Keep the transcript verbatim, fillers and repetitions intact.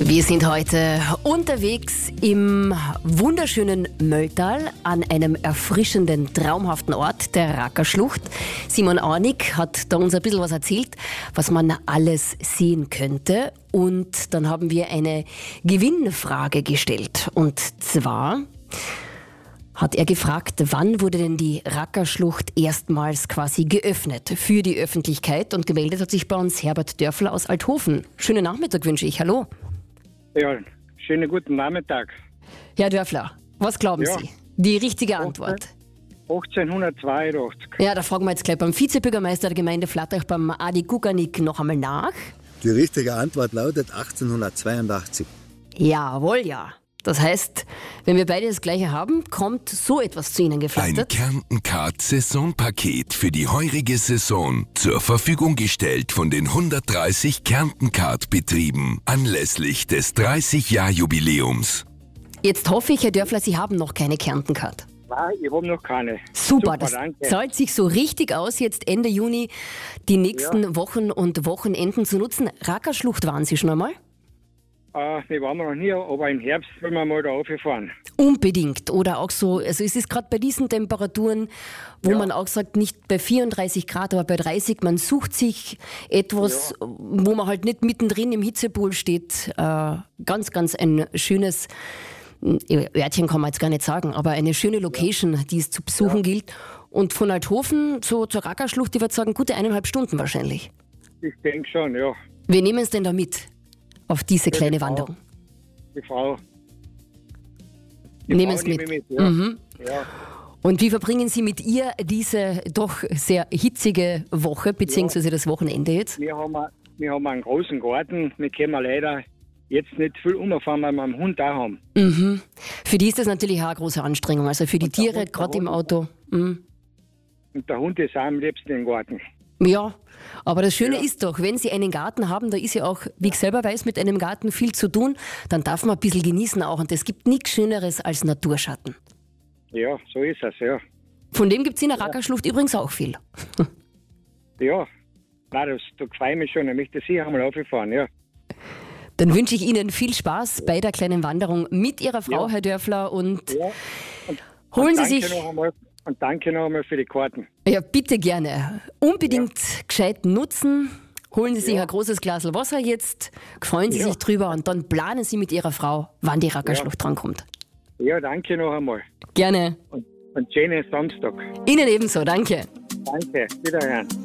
Wir sind heute unterwegs im wunderschönen Mölltal an einem erfrischenden, traumhaften Ort, der Rackerschlucht. Simon Aunig hat da uns ein bisschen was erzählt, was man alles sehen könnte. Und dann haben wir eine Gewinnfrage gestellt. Und zwar hat er gefragt, wann wurde denn die Rackerschlucht erstmals quasi geöffnet für die Öffentlichkeit? Und gemeldet hat sich bei uns Herbert Dörfler aus Althofen. Schönen Nachmittag wünsche ich. Hallo. Ja, schönen guten Nachmittag. Herr Dörfler, was glauben Ja. Sie? Die richtige Antwort. achtzehnhundertzweiundachtzig. Ja, da fragen wir jetzt gleich beim Vizebürgermeister der Gemeinde Flattach, beim Adi Guganik, noch einmal nach. Die richtige Antwort lautet achtzehnhundertzweiundachtzig. Jawohl, ja. Das heißt, wenn wir beide das Gleiche haben, kommt so etwas zu Ihnen Ein geflattert. Kärnten-Card-Saisonpaket für die heurige Saison. Zur Verfügung gestellt von den hundertdreißig Kärnten-Card-Betrieben anlässlich des dreißig-Jahr-Jubiläums. Jetzt hoffe ich, Herr Dörfler, Sie haben noch keine Kärnten-Card. Nein, ich habe noch keine. Super, das danke. zahlt sich so richtig aus, jetzt Ende Juni die nächsten Wochen und Wochenenden zu nutzen. Rackerschlucht waren Sie schon einmal? Äh, wir waren noch nie, aber im Herbst wollen wir mal da rauffahren. Unbedingt. Oder auch so, also es ist gerade bei diesen Temperaturen, wo Ja. man auch sagt, nicht bei vierunddreißig Grad, aber bei dreißig, man sucht sich etwas, wo man halt nicht mittendrin im Hitzepool steht. Äh, ganz, ganz ein schönes Örtchen kann man jetzt gar nicht sagen, aber eine schöne Location, die es zu besuchen gilt. Und von Althofen zu, zur Rackerschlucht, ich würde sagen, gute eineinhalb Stunden wahrscheinlich. Ich denke schon, ja. Wir nehmen es denn da mit auf diese Ja, kleine die Frau. Wanderung? Die Frau. Die Nehmen Frau es nehme mit. ich mit ja. Mhm. Ja. Und wie verbringen Sie mit ihr diese doch sehr hitzige Woche, beziehungsweise das Wochenende jetzt? Wir, haben, a- wir haben einen großen Garten. Wir können leider jetzt nicht viel umfahren, weil wir einen Hund da haben. Mhm. Für die ist das natürlich auch eine große Anstrengung, also für die Und der Tiere, Hund- der gerade im Hund- Auto. Mhm. Und der Hund ist auch am liebsten im Garten. Ja, aber das Schöne Ja. ist doch, wenn Sie einen Garten haben, da ist ja auch, wie ich selber weiß, mit einem Garten viel zu tun, dann darf man ein bisschen genießen auch. Und es gibt nichts Schöneres als Naturschatten. Ja, so ist es, ja. Von dem gibt es in der Rackerschlucht übrigens auch viel. Ja. Nein, das, da freue ich mich schon. Ich möchte sicher einmal rauffahren, ja. Dann wünsche ich Ihnen viel Spaß bei der kleinen Wanderung mit Ihrer Frau, Ja. Herr Dörfler, und ja. Und, holen und Sie danke sich... Noch einmal, und danke noch einmal für die Karten. Ja, bitte gerne. Unbedingt gescheit nutzen. Holen Sie sich ein großes Glas Wasser jetzt, freuen Sie Ja. sich drüber und dann planen Sie mit Ihrer Frau, wann die Rackerschlucht drankommt. Ja, danke noch einmal. Gerne. Und, und schönen Samstag. Ihnen ebenso, danke. Danke. Wiederhören.